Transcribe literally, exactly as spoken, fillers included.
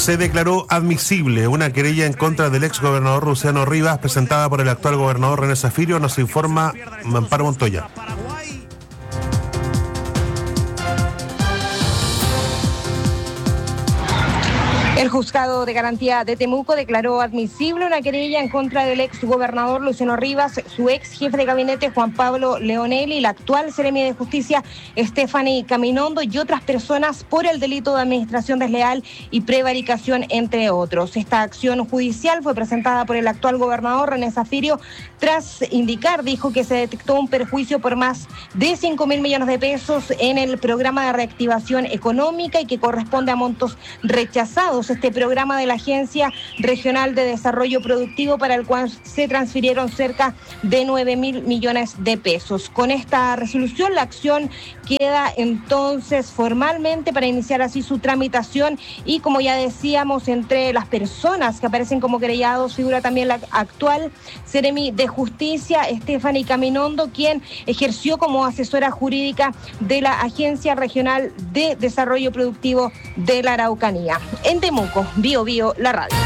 Se declaró admisible una querella en contra del ex gobernador Luciano Rivas presentada por el actual gobernador René Zafirio, nos informa Amparo Montoya. El juzgado de garantía de Temuco declaró admisible una querella en contra del ex gobernador Luciano Rivas, su ex jefe de gabinete Juan Pablo Leonelli, la actual seremi de justicia Stephanie Caminondo y otras personas por el delito de administración desleal y prevaricación, entre otros. Esta acción judicial fue presentada por el actual gobernador René Zafirio tras indicar, dijo, que se detectó un perjuicio por más de cinco mil millones de pesos en el programa de reactivación económica y que corresponde a montos rechazados. Este programa de la Agencia Regional de Desarrollo Productivo, para el cual se transfirieron cerca de nueve mil millones de pesos. Con esta resolución, la acción queda entonces formalmente para iniciar así su tramitación y, como ya decíamos, entre las personas que aparecen como querellados figura también la actual seremi de justicia Stephanie Caminondo, quien ejerció como asesora jurídica de la Agencia Regional de Desarrollo Productivo de la Araucanía. En Temuco, Bio Bio, la radio.